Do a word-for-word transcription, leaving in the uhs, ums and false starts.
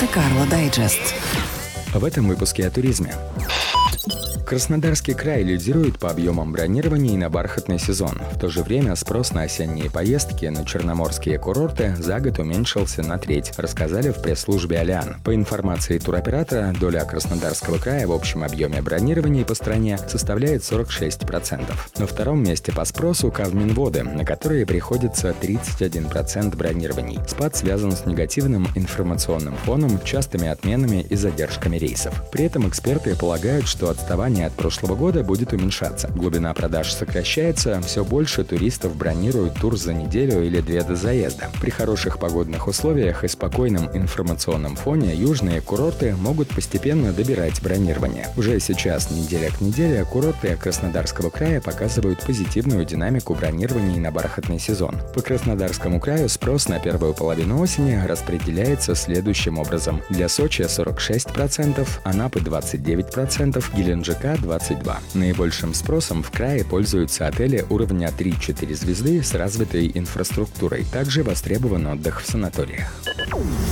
Монте-Карло Дайджест. В этом выпуске о туризме. Краснодарский край лидирует по объемам бронирований на бархатный сезон. В то же время спрос на осенние поездки на черноморские курорты за год уменьшился на треть, рассказали в пресс-службе «Алиан». По информации туроператора, доля Краснодарского края в общем объеме бронирований по стране составляет сорок шесть процентов. На втором месте по спросу Кавминводы, на которые приходится тридцать один процент бронирований. Спад связан с негативным информационным фоном, частыми отменами и задержками рейсов. При этом эксперты полагают, что отставание от прошлого года будет уменьшаться. Глубина продаж сокращается, все больше туристов бронируют тур за неделю или две до заезда. При хороших погодных условиях и спокойном информационном фоне южные курорты могут постепенно добирать бронирование. Уже сейчас, неделя к неделе, курорты Краснодарского края показывают позитивную динамику бронирований на бархатный сезон. По Краснодарскому краю спрос на первую половину осени распределяется следующим образом. Для Сочи сорок шесть процентов, Анапы двадцать девять процентов, Геленджика двадцать два процента. Наибольшим спросом в крае пользуются отели уровня три-четыре звезды с развитой инфраструктурой. Также востребован отдых в санаториях.